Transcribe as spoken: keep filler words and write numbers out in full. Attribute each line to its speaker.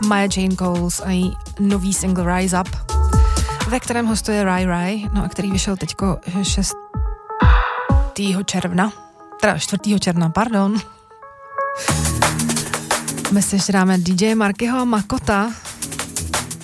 Speaker 1: Maya Jane Coles a její nový single Rise Up, ve kterém hostuje Rai Rai, no a který vyšel teďko šestého června, teda čtvrtého června, pardon. My si ještě dáme D J Markyho a Makota